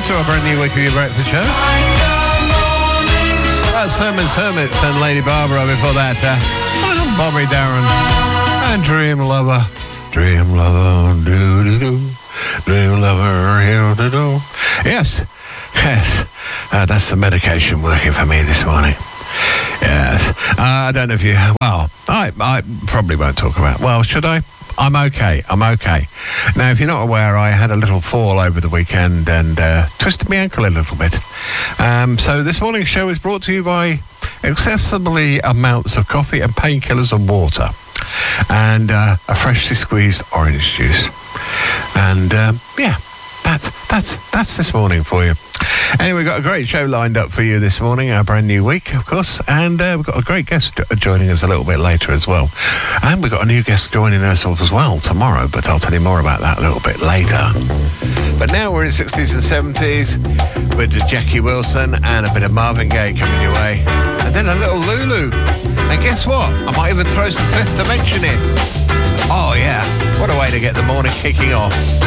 to a brand new week of your breakfast show. That's Herman's Hermits and Lady Barbara. Before that, Bobby Darin and Dream Lover. Dream Lover, do-do-do. Dream Lover, do-do-do. Yes, that's the medication working for me this morning. Yes. I don't know if you... Well, I probably won't talk about... Well, should I? I'm okay. Now, if you're not aware, I had a little fall over the weekend and twisted my ankle a little bit. So this morning's show is brought to you by excessively amounts of coffee and painkillers and water. And a freshly squeezed orange juice. And, that's this morning for you. Anyway, we've got a great show lined up for you this morning, our brand new week, of course, and we've got a great guest joining us a little bit later as well. And we've got a new guest joining us as well tomorrow, but I'll tell you more about that a little bit later. But now we're in 60s and 70s with Jackie Wilson and a bit of Marvin Gaye coming your way. And then a little Lulu. And guess what? I might even throw some Fifth Dimension in. Oh, yeah. What a way to get the morning kicking off.